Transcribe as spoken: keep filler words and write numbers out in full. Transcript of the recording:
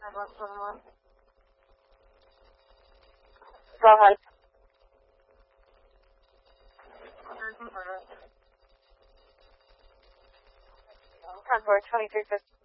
one seven one. Go ahead. Contour twenty-three fifty.